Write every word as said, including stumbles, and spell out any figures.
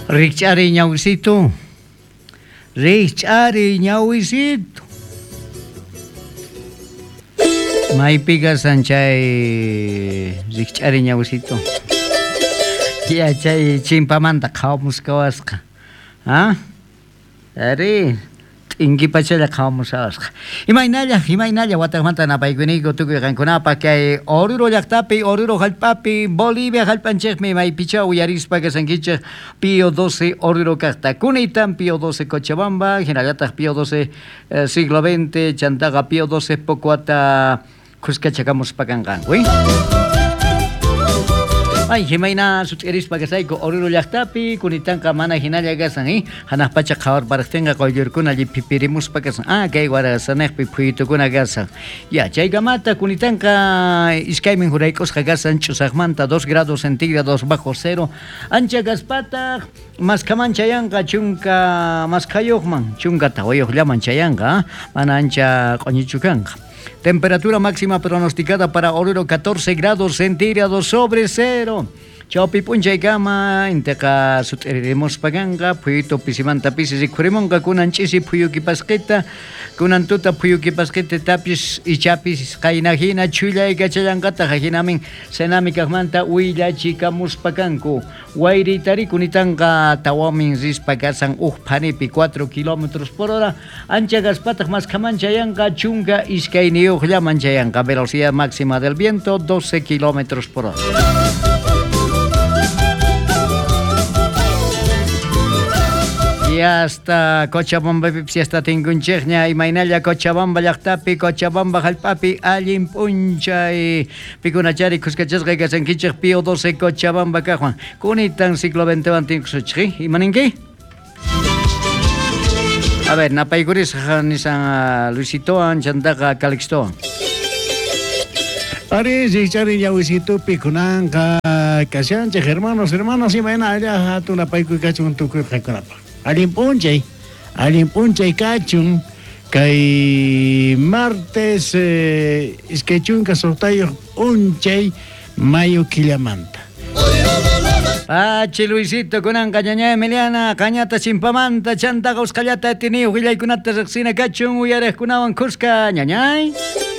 Richari ñawisito. Richari ñawisito. Maypiqa sanchay richari ñawisito. Ya chay chimpamanta qhawamusqawasqa. ¿Ah? Ari. Ingi pachalla qhawamusqawasqa. Imaynalla, imaynalla wataqmanta napaykuniku tukuy qankunapa kay Oruro llaqtapi, Oruro hallp'api, Bolivia hallp'anchikmi maypicha uyarispa kasankichik Pío doce Oruro kaqta. Kunaytan Pío doce Cochabamba, hinallataq Pío doce eh, siglo veinte, chantaqa Pío doce pocuata kuskachakamuspa kanqanku. Ay, himayna sut'irispa kasayku Oruro llaqtapi, kunitanqa mana hinalla kasan, eh? Hanaq pacha qhawar paraqtinqa quyllurkuna llipipirimuspa kasan. Ah, kay warasanaqpi phuyitukuna kasan. Ya, chaykamata kunitanqa iskaymin huraykusqa kasan ch'usaqmanta dos grados centígrados bajo cero. Ancha kaspataq maskaman chayanqa chunka maskayuqman, chunka tawayuqllaman chayanqa, mana ancha q'uñichu kanqa. Temperatura máxima pronosticada para Oruro catorce grados centígrados sobre cero. Chawpi punchaykama intaqa sut'iriremos paganqa phuyuto pisimanta pisis ikhurimunqa kunan ch'isi phuyuki pasqita kunan tuta phuyuki pasqita tapis ichapis qayna hina chullayqa chayanqata hinamin senamikaqmanta willachikamuspa kanku wayritari kunitanqa tawamin rispa kasan uq phanipi cuatro kilómetros por hora ancha kaspataq maskaman chayanqa chunka iskayniyuqllaman chayanqa velocidad máxima del viento doce kilómetros por hora. Y hasta Cochabamba si hasta tingunchegña y mainalla Cochabamba llaqtapi Cochabamba hallp'api allin p'unchay pikunachari kuskachasqa kasankichik Pío doce Cochabamba kaqwan kunitan siglo veintewan tinkusuchqi imaninki. A ver, napaykurisqa nisan Luisitowan chantaqa Calixtowan. Ari richari ñawisitupi kunanqa kashanchik hermanos hermanos imaynalla hatun napaykuy kachun tukuy qaykunapa. Alin punchay, alin punchay kachun, kay martes eh, iskaychunka sortayo punchay mayo killamanta. Pachi Luisito kunan kañaña Emiliana kañata chimpamanta chantaqa usqallata tiniw willaykunata riqsina kachun uyariqkunawan kuska ñañay.